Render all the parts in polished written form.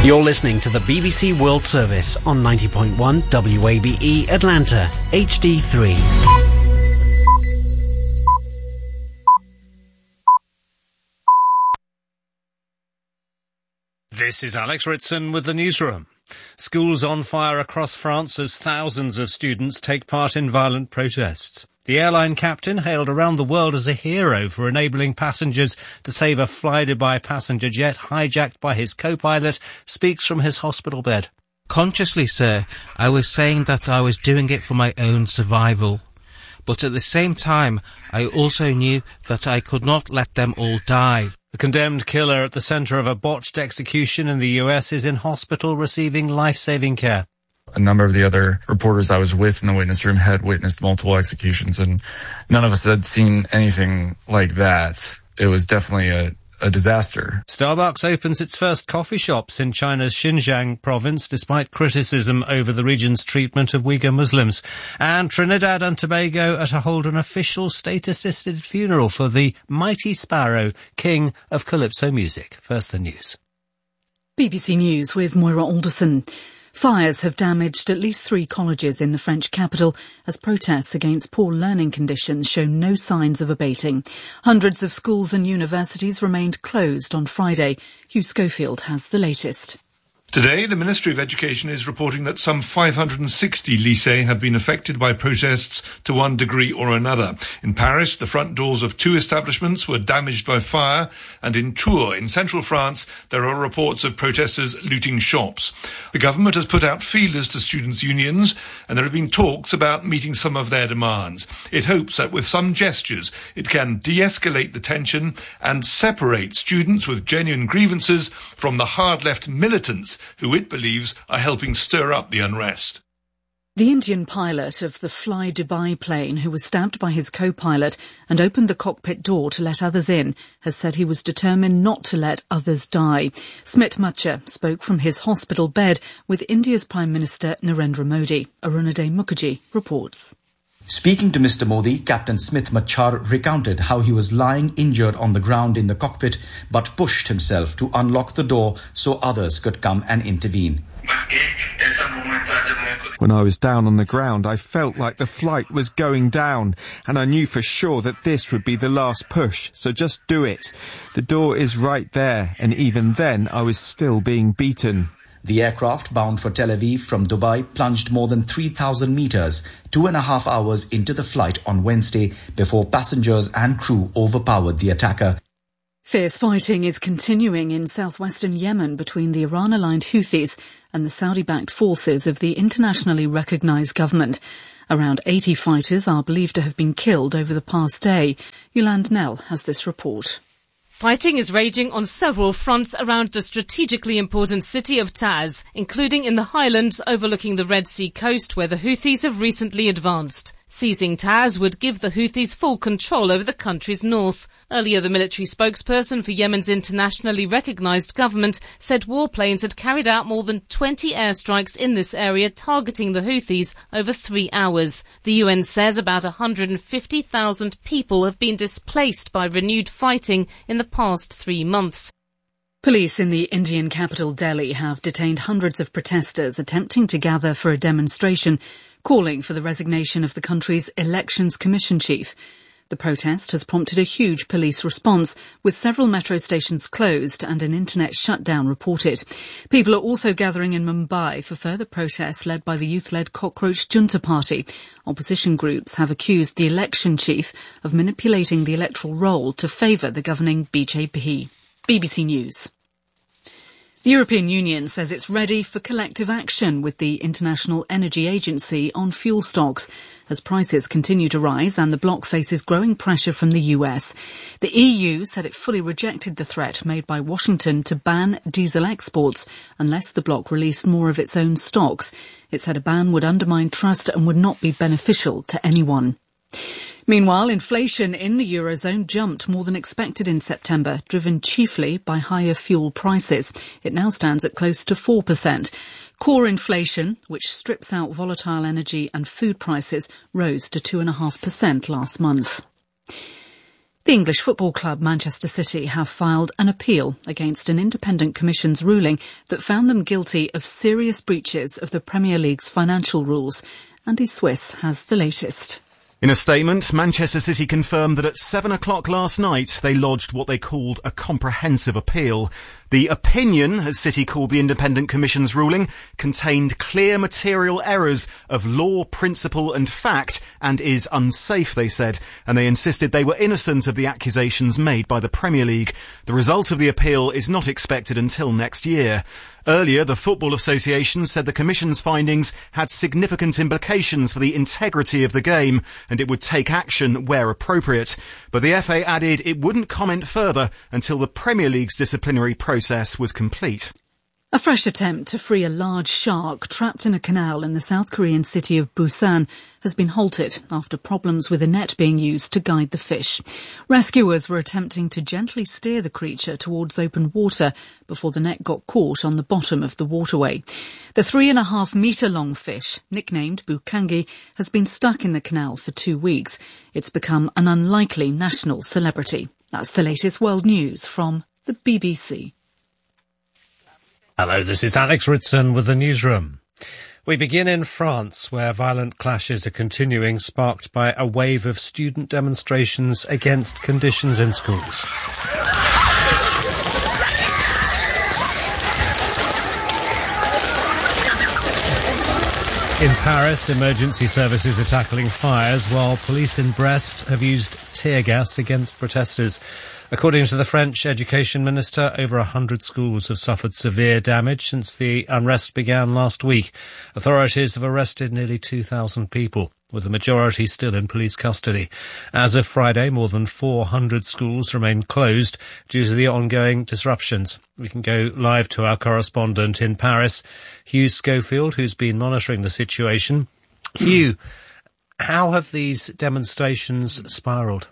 You're listening to the BBC World Service on 90.1 WABE Atlanta, HD3. This is Alex Ritson with the newsroom. Schools on fire across France as thousands of students take part in violent protests. The airline captain, hailed around the world as a hero for enabling passengers to save a fly-Dubai passenger jet hijacked by his co-pilot, speaks from his hospital bed. Consciously, sir, I was saying that I was doing it for my own survival. But at the same time, I also knew that I could not let them all die. The condemned killer at the centre of a botched execution in the US is in hospital receiving life-saving care. A number of the other reporters I was with in the witness room had witnessed multiple executions, and none of us had seen anything like that. It was definitely a disaster. Starbucks opens its first coffee shops in China's Xinjiang province despite criticism over the region's treatment of Uyghur Muslims. And Trinidad and Tobago are to hold an official state-assisted funeral for the mighty Sparrow, king of calypso music. First the news. BBC News with Moira Alderson. Fires have damaged at least 3 colleges in the French capital as protests against poor learning conditions show no signs of abating. Hundreds of schools and universities remained closed on Friday. Hugh Schofield has the latest. Today, the Ministry of Education is reporting that some 560 lycées have been affected by protests to one degree or another. In Paris, the front doors of 2 establishments were damaged by fire, and in Tours, in central France, there are reports of protesters looting shops. The government has put out feelers to students' unions, and there have been talks about meeting some of their demands. It hopes that with some gestures, it can de-escalate the tension and separate students with genuine grievances from the hard-left militants who it believes are helping stir up the unrest. The Indian pilot of the fly-Dubai plane, who was stabbed by his co-pilot and opened the cockpit door to let others in, has said he was determined not to let others die. Smit Machar spoke from his hospital bed with India's Prime Minister Narendra Modi. Arunadhay Mukherjee reports. Speaking to Mr. Modi, Captain Smit Machar recounted how he was lying injured on the ground in the cockpit but pushed himself to unlock the door so others could come and intervene. When I was down on the ground, I felt like the flight was going down, and I knew for sure that this would be the last push, so just do it. The door is right there, and even then I was still being beaten. The aircraft bound for Tel Aviv from Dubai plunged more than 3,000 meters, 2.5 hours into the flight on Wednesday before passengers and crew overpowered the attacker. Fierce fighting is continuing in southwestern Yemen between the Iran-aligned Houthis and the Saudi-backed forces of the internationally recognised government. Around 80 fighters are believed to have been killed over the past day. Yolande Nell has this report. Fighting is raging on several fronts around the strategically important city of Taz, including in the highlands overlooking the Red Sea coast where the Houthis have recently advanced. Seizing Taz would give the Houthis full control over the country's north. Earlier, the military spokesperson for Yemen's internationally recognised government said warplanes had carried out more than 20 airstrikes in this area targeting the Houthis over 3 hours. The UN says about 150,000 people have been displaced by renewed fighting in the past 3 months. Police in the Indian capital Delhi have detained hundreds of protesters attempting to gather for a demonstration calling for the resignation of the country's Elections Commission chief. The protest has prompted a huge police response, with several metro stations closed and an internet shutdown reported. People are also gathering in Mumbai for further protests led by the youth-led Cockroach Junta Party. Opposition groups have accused the election chief of manipulating the electoral roll to favour the governing BJP. BBC News. The European Union says it's ready for collective action with the International Energy Agency on fuel stocks as prices continue to rise and the bloc faces growing pressure from the US. The EU said it fully rejected the threat made by Washington to ban diesel exports unless the bloc released more of its own stocks. It said a ban would undermine trust and would not be beneficial to anyone. Meanwhile, inflation in the Eurozone jumped more than expected in September, driven chiefly by higher fuel prices. It now stands at close to 4%. Core inflation, which strips out volatile energy and food prices, rose to 2.5% last month. The English football club Manchester City have filed an appeal against an independent commission's ruling that found them guilty of serious breaches of the Premier League's financial rules. Andy Swiss has the latest. In a statement, Manchester City confirmed that at 7 o'clock last night they lodged what they called a comprehensive appeal. The opinion, as City called the Independent Commission's ruling, contained clear material errors of law, principle and fact and is unsafe, they said, and they insisted they were innocent of the accusations made by the Premier League. The result of the appeal is not expected until next year. Earlier, the Football Association said the Commission's findings had significant implications for the integrity of the game and it would take action where appropriate. But the FA added it wouldn't comment further until the Premier League's disciplinary process was complete. A fresh attempt to free a large shark trapped in a canal in the South Korean city of Busan has been halted after problems with a net being used to guide the fish. Rescuers were attempting to gently steer the creature towards open water before the net got caught on the bottom of the waterway. The 3.5-metre-long fish, nicknamed Bukangi, has been stuck in the canal for 2 weeks. It's become an unlikely national celebrity. That's the latest world news from the BBC. Hello, this is Alex Ritson with the newsroom. We begin in France, where violent clashes are continuing, sparked by a wave of student demonstrations against conditions in schools. In Paris, emergency services are tackling fires, while police in Brest have used tear gas against protesters. According to the French Education Minister, over 100 schools have suffered severe damage since the unrest began last week. Authorities have arrested nearly 2,000 people, with the majority still in police custody. As of Friday, more than 400 schools remain closed due to the ongoing disruptions. We can go live to our correspondent in Paris, Hugh Schofield, who's been monitoring the situation. Hugh, how have these demonstrations spiralled?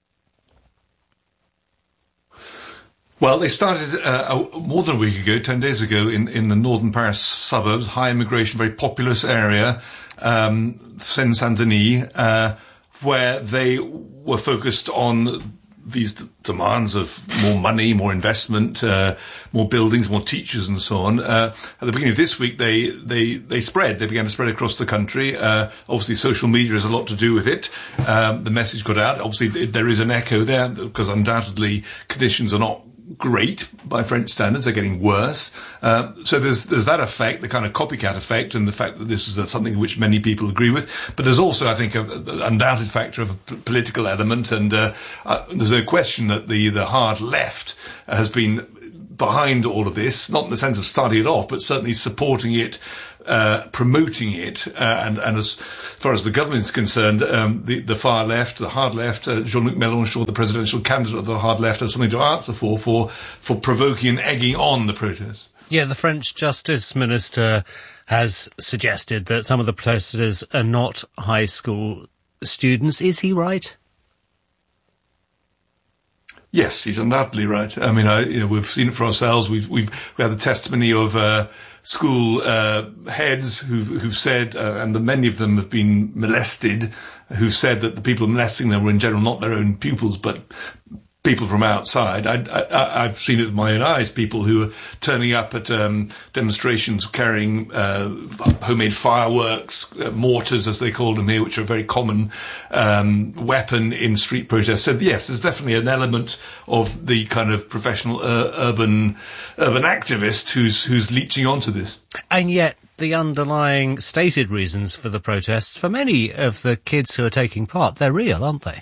Well, they started more than a week ago, 10 days ago, in the northern Paris suburbs, high immigration, very populous area, Seine-Saint-Denis, where they were focused on these demands of more money, more investment, more buildings, more teachers and so on. At the beginning of this week, they spread. They began to spread across the country. Obviously, social media has a lot to do with it. The message got out. Obviously, there is an echo there because undoubtedly conditions are not great by French standards. They're getting worse. So there's that effect, the kind of copycat effect, and the fact that this is something which many people agree with. But there's also, I think, an undoubted factor of a political element, and there's no question that the hard left has been behind all of this, not in the sense of starting it off, but certainly supporting it, promoting it, and as far as the government is concerned, the far left, the hard left, Jean-Luc Mélenchon, the presidential candidate of the hard left, has something to answer for provoking and egging on the protests. Yeah, the French Justice Minister has suggested that some of the protesters are not high school students. Is he right? Yes, he's undoubtedly right. I mean, we've seen it for ourselves. We had the testimony of school heads who've said, and many of them have been molested, who've said that the people molesting them were in general not their own pupils, but people from outside. I've seen it with my own eyes, people who are turning up at demonstrations carrying homemade fireworks, mortars as they call them here, which are a very common weapon in street protests. So yes, there's definitely an element of the kind of professional urban activist who's leeching onto this. And yet the underlying stated reasons for the protests, for many of the kids who are taking part, they're real, aren't they?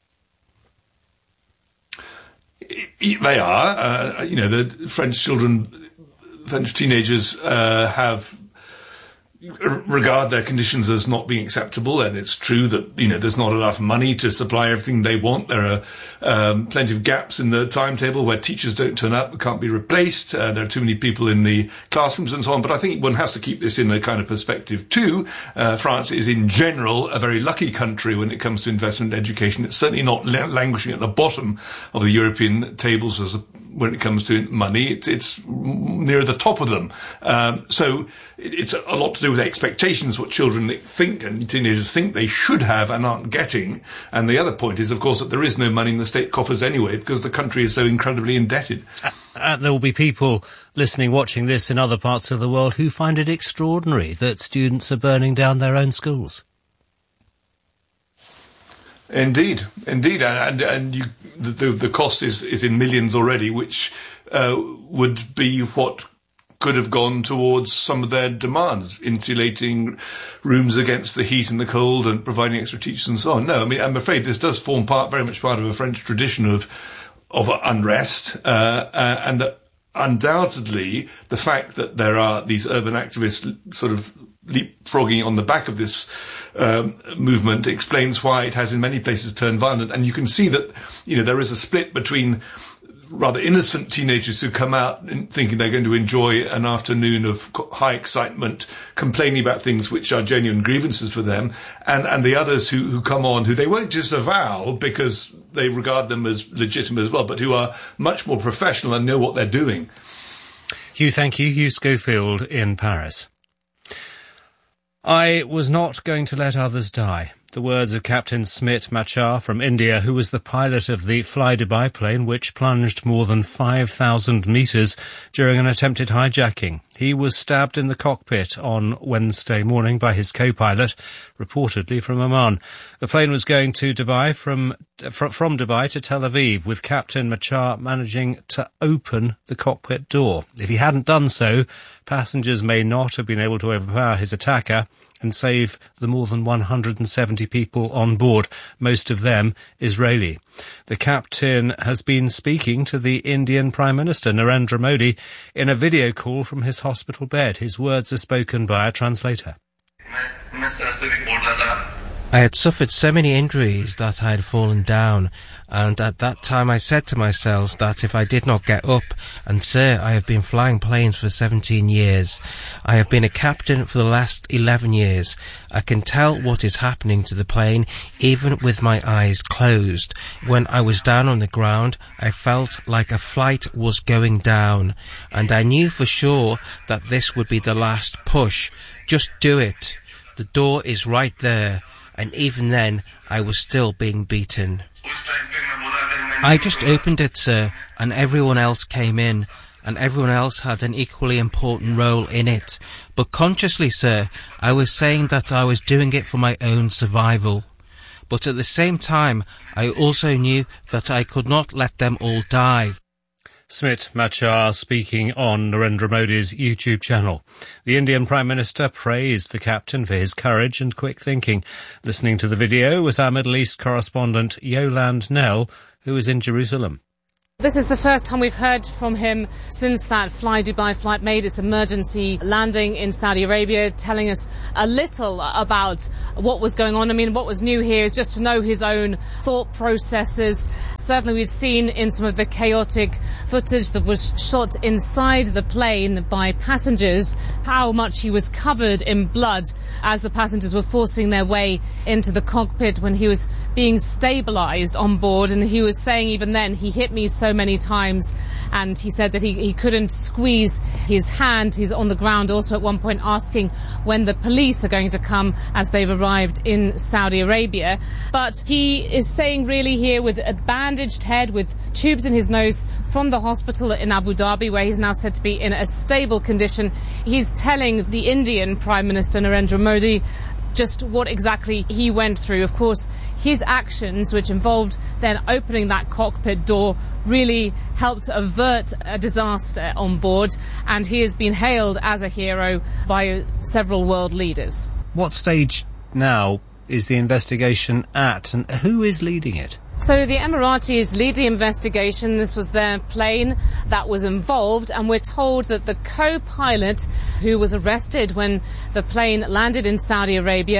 They are. The French teenagers regard their conditions as not being acceptable, and it's true that, there's not enough money to supply everything they want. There are plenty of gaps in the timetable where teachers don't turn up, can't be replaced. There are too many people in the classrooms and so on. But I think one has to keep this in a kind of perspective too. France is in general a very lucky country when it comes to investment in education. It's certainly not languishing at the bottom of the European tables when it comes to money. It's near the top of them. So it's a lot to do do with expectations, what children think and teenagers think they should have and aren't getting. And the other point is, of course, that there is no money in the state coffers anyway because the country is so incredibly indebted. There will be people listening, watching this in other parts of the world who find it extraordinary that students are burning down their own schools. Indeed. And the cost is in millions already, which would be what could have gone towards some of their demands, insulating rooms against the heat and the cold and providing extra teachers and so on. No, I mean, I'm afraid this does form very much part of a French tradition of unrest, and that undoubtedly the fact that there are these urban activists sort of leapfrogging on the back of this movement explains why it has in many places turned violent. And you can see that, there is a split between rather innocent teenagers who come out thinking they're going to enjoy an afternoon of high excitement, complaining about things which are genuine grievances for them, and the others who come on, who they won't disavow because they regard them as legitimate as well, but who are much more professional and know what they're doing. Hugh, thank you. Hugh Schofield in Paris. I was not going to let others die. The words of Captain Smit Machar from India, who was the pilot of the Fly Dubai plane which plunged more than 5,000 metres during an attempted hijacking. He was stabbed in the cockpit on Wednesday morning by his co-pilot, reportedly from Oman. The plane was going to Dubai from Dubai to Tel Aviv, with Captain Machar managing to open the cockpit door. If he hadn't done so, passengers may not have been able to overpower his attacker and save the more than 170 people on board, most of them Israeli. The captain has been speaking to the Indian Prime Minister, Narendra Modi, in a video call from his hospital bed. His words are spoken by a translator. I had suffered so many injuries that I had fallen down, and at that time I said to myself that if I did not get up, and sir, I have been flying planes for 17 years. I have been a captain for the last 11 years. I can tell what is happening to the plane even with my eyes closed. When I was down on the ground, I felt like a flight was going down, and I knew for sure that this would be the last push. Just do it. The door is right there. And even then, I was still being beaten. I just opened it, sir, and everyone else came in, and everyone else had an equally important role in it. But consciously, sir, I was saying that I was doing it for my own survival. But at the same time, I also knew that I could not let them all die. Smit Machar speaking on Narendra Modi's YouTube channel. The Indian Prime Minister praised the captain for his courage and quick thinking. Listening to the video was our Middle East correspondent Yolande Nell, who is in Jerusalem. This is the first time we've heard from him since that Fly Dubai flight made its emergency landing in Saudi Arabia, telling us a little about what was going on. I mean, what was new here is just to know his own thought processes. Certainly we've seen in some of the chaotic footage that was shot inside the plane by passengers how much he was covered in blood as the passengers were forcing their way into the cockpit when he was being stabilised on board. And he was saying even then, he hit me so many times, and he said that he couldn't squeeze his hand. He's on the ground also at one point asking when the police are going to come as they've arrived in Saudi Arabia. But he is saying really here with a bandaged head, with tubes in his nose from the hospital in Abu Dhabi, where he's now said to be in a stable condition. He's telling the Indian Prime Minister Narendra Modi just what exactly he went through. Of course, his actions, which involved then opening that cockpit door, really helped avert a disaster on board, and he has been hailed as a hero by several world leaders. What stage now is the investigation at, and who is leading it? So the Emiratis lead the investigation. This was their plane that was involved, and we're told that the co-pilot who was arrested when the plane landed in Saudi Arabia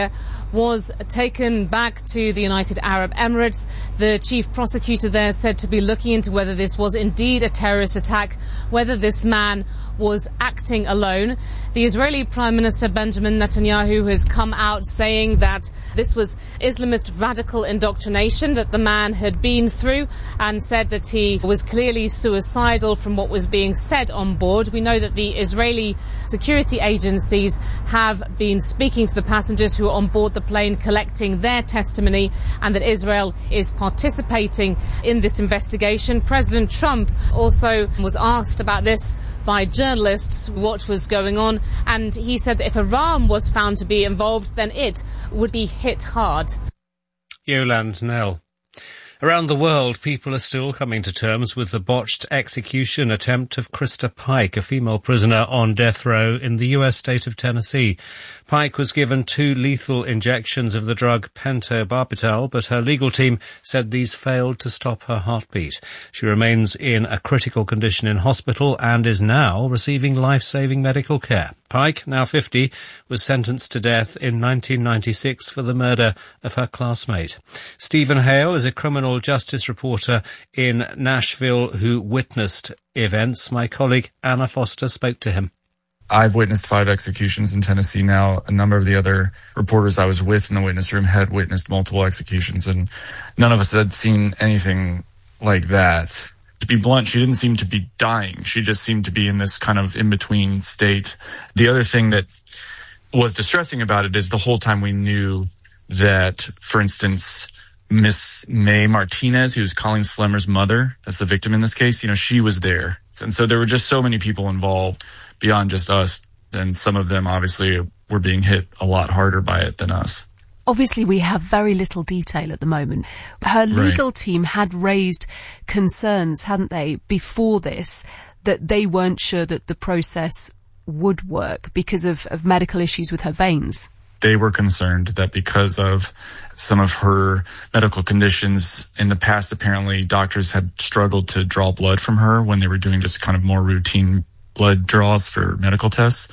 was taken back to the United Arab Emirates. The chief prosecutor there said to be looking into whether this was indeed a terrorist attack, whether this man was acting alone. The Israeli Prime Minister Benjamin Netanyahu has come out saying that this was Islamist radical indoctrination that the man had been through, and said that he was clearly suicidal from what was being said on board. We know that the Israeli security agencies have been speaking to the passengers who are on board the plane, collecting their testimony, and that Israel is participating in this investigation. President Trump also was asked about this by journalists, what was going on, and he said that if Iran was found to be involved, then it would be hit hard. Yolande Knell. Around the world, people are still coming to terms with the botched execution attempt of Krista Pike, a female prisoner on death row in the US state of Tennessee. Pike was given 2 lethal injections of the drug pentobarbital, but her legal team said these failed to stop her heartbeat. She remains in a critical condition in hospital and is now receiving life-saving medical care. Pike, now 50, was sentenced to death in 1996 for the murder of her classmate. Stephen Hale is a criminal justice reporter in Nashville who witnessed events. My colleague Anna Foster spoke to him. I've witnessed 5 executions in Tennessee now. A number of the other reporters I was with in the witness room had witnessed multiple executions, and none of us had seen anything like that. To be blunt, she didn't seem to be dying. She just seemed to be in this kind of in-between state. The other thing that was distressing about it is the whole time we knew that, for instance, Miss May Martinez, who was Colleen Slemmer's mother, that's the victim in this case, she was there. And so there were just so many people involved beyond just us, and some of them obviously were being hit a lot harder by it than us. Obviously, we have very little detail at the moment. Her legal team had raised concerns, hadn't they, before this, that they weren't sure that the process would work because of medical issues with her veins. They were concerned that because of some of her medical conditions in the past, apparently doctors had struggled to draw blood from her when they were doing just kind of more routine blood draws for medical tests.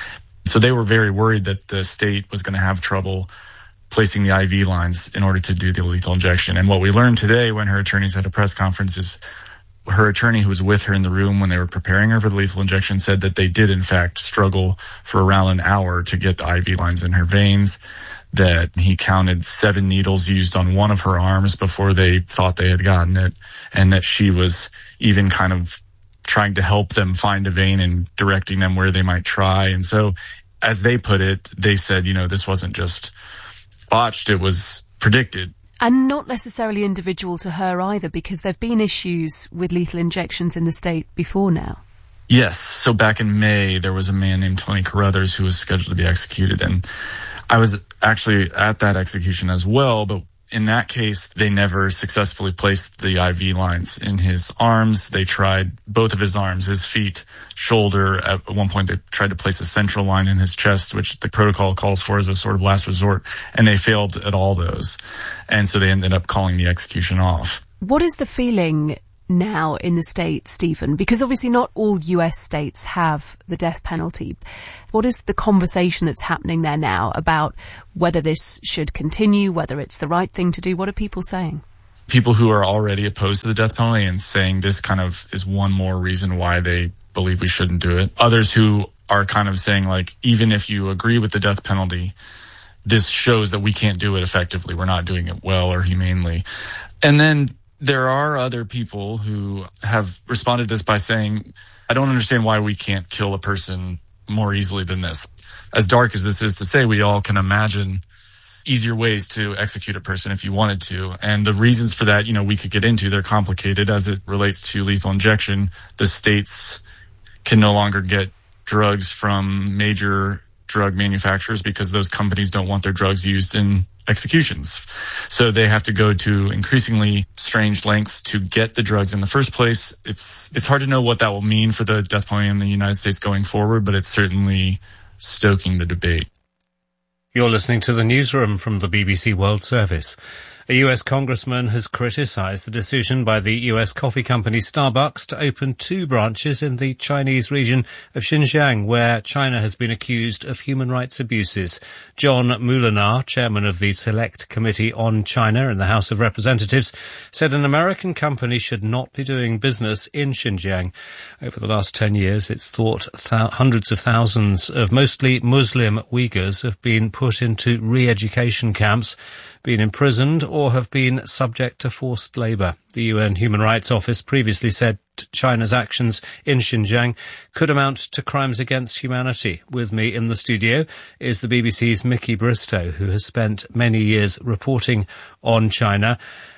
So they were very worried that the state was going to have trouble placing the IV lines in order to do the lethal injection. And what we learned today when her attorneys had a press conference is her attorney who was with her in the room when they were preparing her for the lethal injection said that they did in fact struggle for around an hour to get the IV lines in her veins, that he counted 7 needles used on one of her arms before they thought they had gotten it, and that she was even kind of trying to help them find a vein and directing them where they might try. And so, as they put it, they said, this wasn't just botched, it was predicted. And not necessarily individual to her either, because there have been issues with lethal injections in the state before now. Yes. So back in May, there was a man named Tony Carruthers who was scheduled to be executed. And I was actually at that execution as well, but in that case, they never successfully placed the IV lines in his arms. They tried both of his arms, his feet, shoulder. At one point, they tried to place a central line in his chest, which the protocol calls for as a sort of last resort, and they failed at all those. And so they ended up calling the execution off. What is the feeling now in the States, Stephen? Because obviously not all US states have the death penalty. What is the conversation that's happening there now about whether this should continue, whether it's the right thing to do? What are people saying? People who are already opposed to the death penalty and saying this kind of is one more reason why they believe we shouldn't do it. Others who are kind of saying, like, even if you agree with the death penalty, this shows that we can't do it effectively. We're not doing it well or humanely. And then there are other people who have responded to this by saying, I don't understand why we can't kill a person more easily than this. As dark as this is to say, we all can imagine easier ways to execute a person if you wanted to. And the reasons for that, we could get into. They're complicated as it relates to lethal injection. The states can no longer get drugs from major drug manufacturers because those companies don't want their drugs used in executions. So they have to go to increasingly strange lengths to get the drugs in the first place. It's hard to know what that will mean for the death penalty in the United States going forward, but it's certainly stoking the debate. You're listening to the newsroom from the BBC World Service. A US congressman has criticised the decision by the US coffee company Starbucks to open 2 branches in the Chinese region of Xinjiang, where China has been accused of human rights abuses. John Moulinar, chairman of the Select Committee on China in the House of Representatives, said an American company should not be doing business in Xinjiang. Over the last 10 years, it's thought hundreds of thousands of mostly Muslim Uyghurs have been put into re-education camps, been imprisoned, or have been subject to forced labour. The UN Human Rights Office previously said China's actions in Xinjiang could amount to crimes against humanity. With me in the studio is the BBC's Mickey Bristow, who has spent many years reporting on China.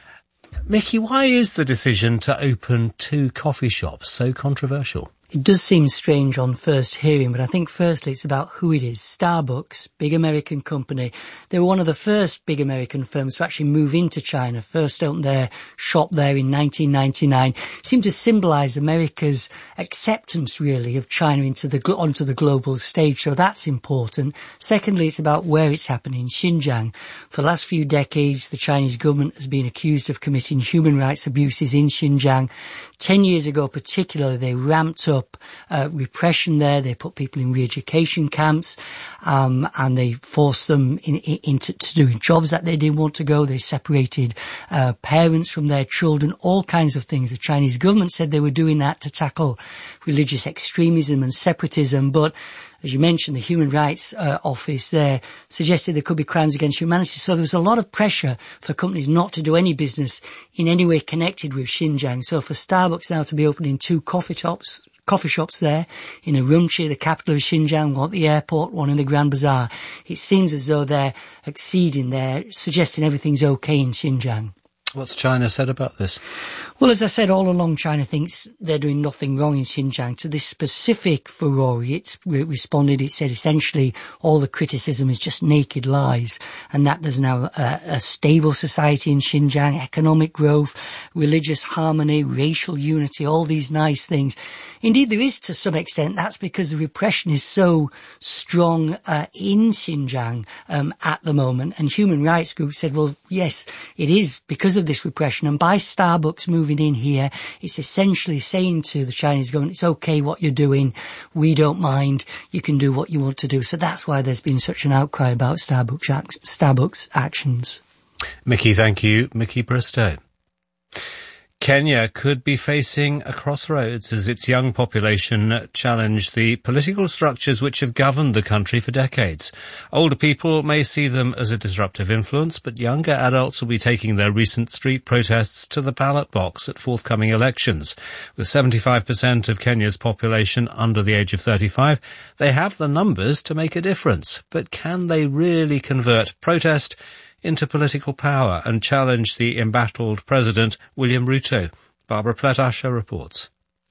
Mickey, why is the decision to open 2 coffee shops so controversial? It does seem strange on first hearing, but I think firstly it's about who it is. Starbucks, big American company. They were one of the first big American firms to actually move into China. First opened their shop there in 1999. It seemed to symbolise America's acceptance, really, of China onto the global stage. So that's important. Secondly, it's about where it's happening, Xinjiang. For the last few decades, the Chinese government has been accused of committing human rights abuses in Xinjiang. 10 years ago, particularly, they ramped up repression there. They put people in re-education camps, and they forced them into doing jobs that they didn't want to go. They separated parents from their children, all kinds of things. The Chinese government said they were doing that to tackle religious extremism and separatism, but as you mentioned, the Human Rights Office there suggested there could be crimes against humanity. So there was a lot of pressure for companies not to do any business in any way connected with Xinjiang. So for Starbucks now to be opening 2 coffee shops there in Urumqi, the capital of Xinjiang, one at the airport, one in the Grand Bazaar, it seems as though they're acceding there, suggesting everything's okay in Xinjiang. What's China said about this? Well, as I said, all along, China thinks they're doing nothing wrong in Xinjiang. To this specific furore, it responded, it said essentially all the criticism is just naked lies, and that there's now a stable society in Xinjiang, economic growth, religious harmony, racial unity, all these nice things. Indeed, there is to some extent. That's because the repression is so strong in Xinjiang at the moment. And human rights groups said, well, yes, it is because of this repression. And by Starbucks moving in here, it's essentially saying to the Chinese government, it's okay what you're doing. We don't mind. You can do what you want to do. So that's why there's been such an outcry about Starbucks actions. Mickey, thank you. Mickey Bristow. Kenya could be facing a crossroads as its young population challenge the political structures which have governed the country for decades. Older people may see them as a disruptive influence, but younger adults will be taking their recent street protests to the ballot box at forthcoming elections. With 75% of Kenya's population under the age of 35, they have the numbers to make a difference. But can they really convert protest into political power and challenge the embattled President William Ruto? Barbara Pletasha reports.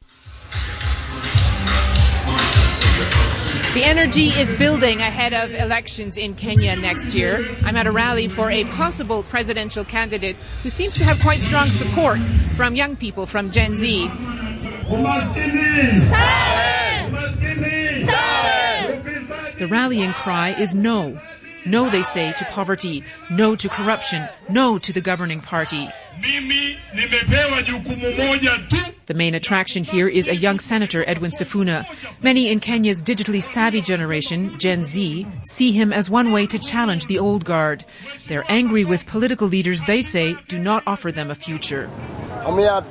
The energy is building ahead of elections in Kenya next year. I'm at a rally for a possible presidential candidate who seems to have quite strong support from young people, from Gen Z. The rallying cry is no. No, they say, to poverty. No to corruption. No to the governing party. The main attraction here is a young senator, Edwin Sifuna. Many in Kenya's digitally savvy generation, Gen Z, see him as one way to challenge the old guard. They're angry with political leaders they say do not offer them a future. We are